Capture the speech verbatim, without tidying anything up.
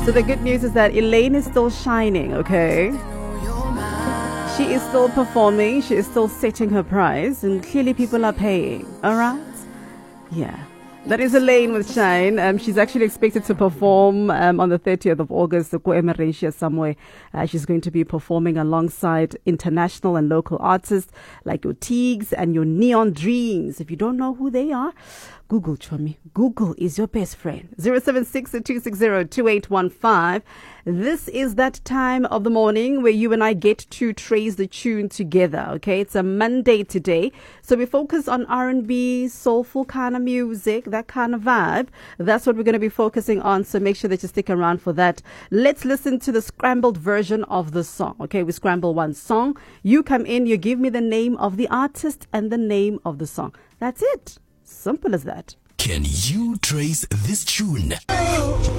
So the good news is that Elaine is still shining, okay? She is still performing, she is still setting her price, and clearly people are paying, alright? Yeah. That is Elaine with Shine. Um, she's actually expected to perform um, on the thirtieth of August at Emerentia somewhere. Uh, she's going to be performing alongside international and local artists like your Teagues and your Neon Dreams. If you don't know who they are, Google, Chomi. Google is your best friend. zero seven six, two six zero, two eight one five. This is that time of the morning where you and I get to trace the tune together, okay? It's a Monday today, so we focus on R and B, soulful kind of music, that kind of vibe. That's what we're going to be focusing on, so make sure that you stick around for that. Let's listen to the scrambled version of the song, okay? We scramble one song. You come in, you give me the name of the artist and the name of the song. That's it. Simple as that. Can you trace this tune?